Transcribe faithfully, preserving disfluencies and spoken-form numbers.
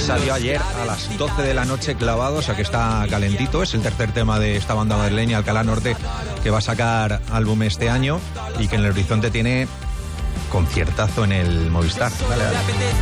Salió ayer a las doce de la noche clavado, o sea que está calentito. Es el tercer tema de esta banda madrileña, Alcalá Norte, que va a sacar álbum este año y que en el horizonte tiene conciertazo en el Movistar. Dale, dale.